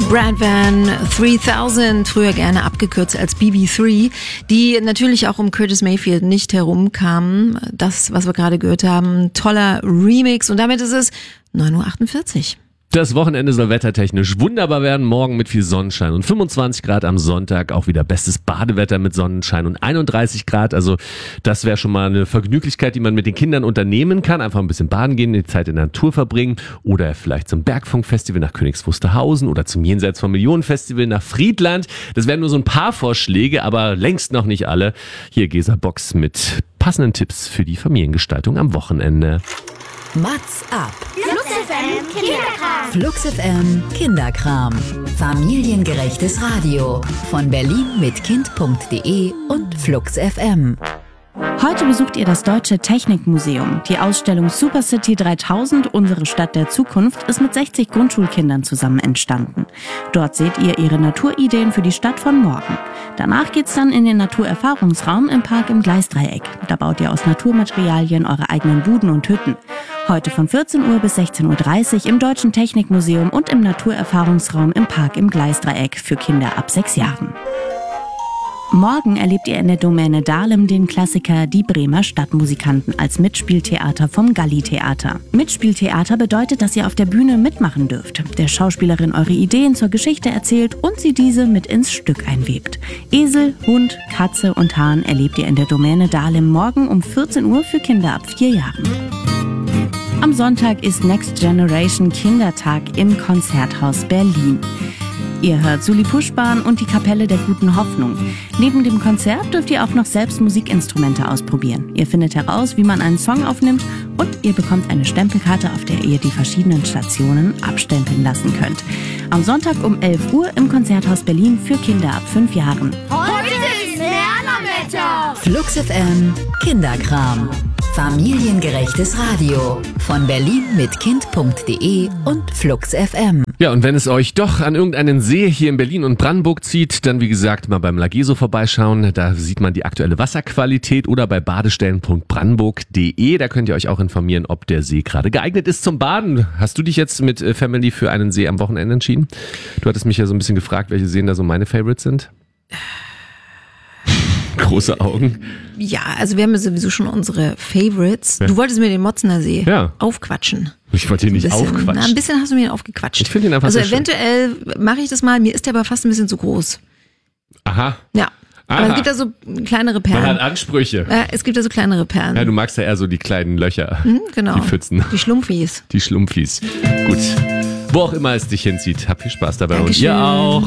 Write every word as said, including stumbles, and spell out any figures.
Brad Van dreitausend, früher gerne abgekürzt als B B drei, die natürlich auch um Curtis Mayfield nicht herumkamen. Das, was wir gerade gehört haben, toller Remix und damit ist es neun Uhr achtundvierzig. Das Wochenende soll wettertechnisch wunderbar werden, morgen mit viel Sonnenschein und fünfundzwanzig Grad am Sonntag, auch wieder bestes Badewetter mit Sonnenschein und einunddreißig Grad, also das wäre schon mal eine Vergnüglichkeit, die man mit den Kindern unternehmen kann, einfach ein bisschen baden gehen, die Zeit in der Natur verbringen oder vielleicht zum Bergfunkfestival nach Königs Wusterhausen oder zum Jenseits von Millionen Festival nach Friedland. Das wären nur so ein paar Vorschläge, aber längst noch nicht alle. Hier Gesa Box mit passenden Tipps für die Familiengestaltung am Wochenende. Mats ab. Flux F M Kinderkram. Flux F M Kinderkram. Familiengerechtes Radio. Von Berlin mit Kind punkt de und Flux F M. Heute besucht ihr das Deutsche Technikmuseum. Die Ausstellung Super City dreitausend, unsere Stadt der Zukunft, ist mit sechzig Grundschulkindern zusammen entstanden. Dort seht ihr ihre Naturideen für die Stadt von morgen. Danach geht's dann in den Naturerfahrungsraum im Park im Gleisdreieck. Da baut ihr aus Naturmaterialien eure eigenen Buden und Hütten. Heute von vierzehn Uhr bis sechzehn Uhr dreißig im Deutschen Technikmuseum und im Naturerfahrungsraum im Park im Gleisdreieck für Kinder ab sechs Jahren. Morgen erlebt ihr in der Domäne Dahlem den Klassiker Die Bremer Stadtmusikanten als Mitspieltheater vom Galli-Theater. Mitspieltheater bedeutet, dass ihr auf der Bühne mitmachen dürft, der Schauspielerin eure Ideen zur Geschichte erzählt und sie diese mit ins Stück einwebt. Esel, Hund, Katze und Hahn erlebt ihr in der Domäne Dahlem morgen um vierzehn Uhr für Kinder ab vier Jahren. Am Sonntag ist Next Generation Kindertag im Konzerthaus Berlin. Ihr hört Suli Puschbahn und die Kapelle der Guten Hoffnung. Neben dem Konzert dürft ihr auch noch selbst Musikinstrumente ausprobieren. Ihr findet heraus, wie man einen Song aufnimmt und ihr bekommt eine Stempelkarte, auf der ihr die verschiedenen Stationen abstempeln lassen könnt. Am Sonntag um elf Uhr im Konzerthaus Berlin für Kinder ab fünf Jahren. Heute ist Lernerwetter. Flux F M Kinderkram. Familiengerechtes Radio. Von Berlin mit Kind punkt de und Flux F M. Ja, und wenn es euch doch an irgendeinen See hier in Berlin und Brandenburg zieht, dann wie gesagt mal beim Lageso vorbeischauen. Da sieht man die aktuelle Wasserqualität oder bei badestellen punkt brandenburg punkt de. Da könnt ihr euch auch informieren, ob der See gerade geeignet ist zum Baden. Hast du dich jetzt mit Family für einen See am Wochenende entschieden? Du hattest mich ja so ein bisschen gefragt, welche Seen da so meine Favorites sind. Große Augen. Ja, also wir haben ja sowieso schon unsere Favorites. Ja. Du wolltest mir den Motzener See ja. aufquatschen. Ich wollte ihn nicht ein bisschen, aufquatschen. Na, ein bisschen hast du mir ihn aufgequatscht. Ich finde ihn einfach Also sehr schön. eventuell mache ich das mal. Mir ist der aber fast ein bisschen zu groß. Aha. Ja. Aha. Aber es gibt da so kleinere Perlen. Man hat Ansprüche. Ja, es gibt da so kleinere Perlen. Ja, du magst ja eher so die kleinen Löcher. Mhm, genau. Die Pfützen. Die Schlumpfis. Die Schlumpfis. Gut. Wo auch immer es dich hinzieht. Hab viel Spaß dabei. Dankeschön. Und ihr auch.